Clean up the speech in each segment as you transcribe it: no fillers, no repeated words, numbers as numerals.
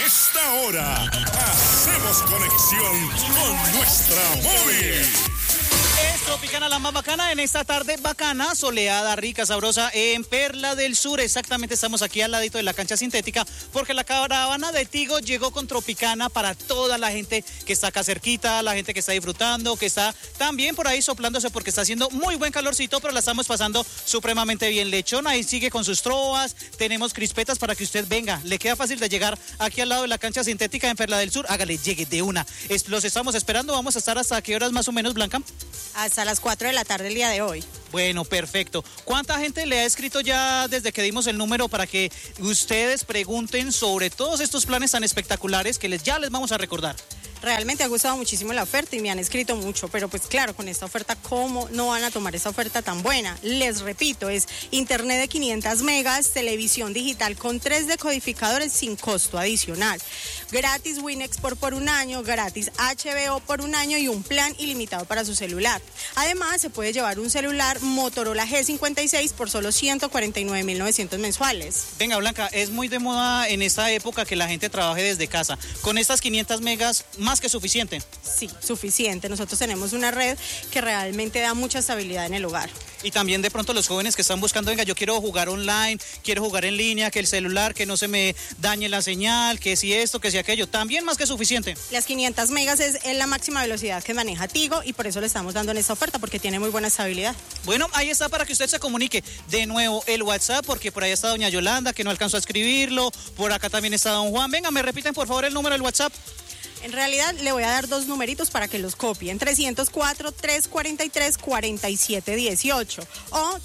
esta hora hacemos conexión con nuestra móvil. Es Tropicana la más bacana en esta tarde bacana, soleada, rica, sabrosa en Perla del Sur. Exactamente, estamos aquí al ladito de la cancha sintética porque la caravana de Tigo llegó con Tropicana para toda la gente que está acá cerquita, la gente que está disfrutando, que está también por ahí soplándose porque está haciendo muy buen calorcito, pero la estamos pasando supremamente bien. Lechón ahí sigue con sus trovas, tenemos crispetas para que usted venga. Le queda fácil de llegar aquí al lado de la cancha sintética en Perla del Sur. Hágale, llegue de una. Los estamos esperando. Vamos a estar hasta qué horas más o menos, Blanca. Hasta las 4 de la tarde el día de hoy. Bueno, perfecto. ¿Cuánta gente le ha escrito ya desde que dimos el número para que ustedes pregunten sobre todos estos planes tan espectaculares que ya les vamos a recordar? Realmente ha gustado muchísimo la oferta y me han escrito mucho, pero pues claro, con esta oferta, ¿cómo no van a tomar esta oferta tan buena? Les repito, es internet de 500 megas, televisión digital con 3 decodificadores sin costo adicional, gratis Winexport por un año, gratis HBO por un año y un plan ilimitado para su celular. Además, se puede llevar un celular Motorola G56 por solo 149.900 mensuales. Venga, Blanca, es muy de moda en esta época que la gente trabaje desde casa. Con estas 500 megas, más que suficiente. Sí, suficiente. Nosotros tenemos una red que realmente da mucha estabilidad en el hogar. Y también de pronto los jóvenes que están buscando, venga, yo quiero jugar online, quiero jugar en línea, que el celular, que no se me dañe la señal, que si esto, que si aquello, también más que suficiente. Las 500 megas es la máxima velocidad que maneja Tigo y por eso le estamos dando en esta oferta, porque tiene muy buena estabilidad. Bueno, ahí está para que usted se comunique. De nuevo el WhatsApp, porque por ahí está doña Yolanda, que no alcanzó a escribirlo, por acá también está don Juan. Venga, me repiten por favor el número del WhatsApp. En realidad le voy a dar 2 numeritos para que los copien, 304-343-4718 o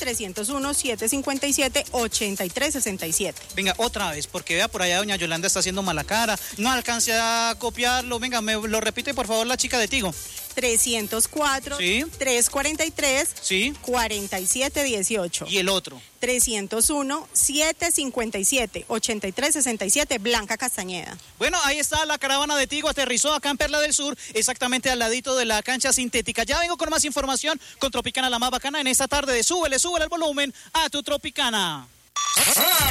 301-757-8367. Venga, otra vez, porque vea por allá doña Yolanda está haciendo mala cara, no alcancé a copiarlo. Venga, me lo repite por favor la chica de Tigo. 304, ¿sí? 343, ¿sí? 4718. ¿Y el otro? 301-757-8367, Blanca Castañeda. Bueno, ahí está la caravana de Tigo, aterrizó acá en Perla del Sur, exactamente al ladito de la cancha sintética. Ya vengo con más información con Tropicana la más bacana en esta tarde de súbele el volumen a tu Tropicana.